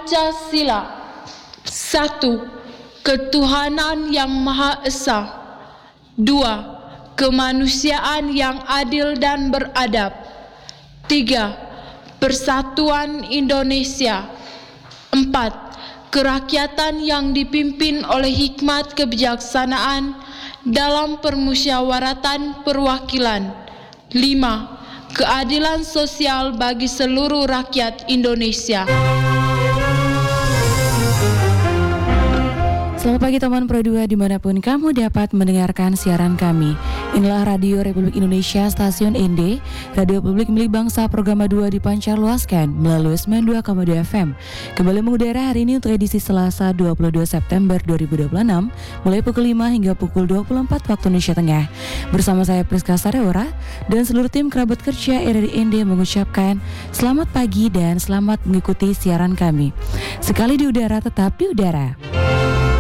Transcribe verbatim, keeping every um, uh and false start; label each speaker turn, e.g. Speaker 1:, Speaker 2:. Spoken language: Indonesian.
Speaker 1: Pancasila. Satu, ketuhanan yang Maha Esa. Dua, kemanusiaan yang adil dan beradab. Tiga, persatuan Indonesia. Empat, kerakyatan yang dipimpin oleh hikmat kebijaksanaan dalam permusyawaratan perwakilan. Lima, keadilan sosial bagi seluruh rakyat Indonesia.
Speaker 2: Selamat pagi teman Pro dua dimanapun kamu dapat mendengarkan siaran kami. Inilah Radio Republik Indonesia Stasiun N D, Radio Publik milik bangsa program dua dipancarluaskan melalui sembilan puluh dua koma dua F M. Kembali mengudara hari ini untuk edisi Selasa dua puluh dua September dua ribu dua puluh enam, mulai pukul lima hingga pukul dua puluh empat waktu Indonesia Tengah. Bersama saya Priska Sareora dan seluruh tim kerabat kerja R R I N D mengucapkan selamat pagi dan selamat mengikuti siaran kami. Sekali di udara tetap di udara.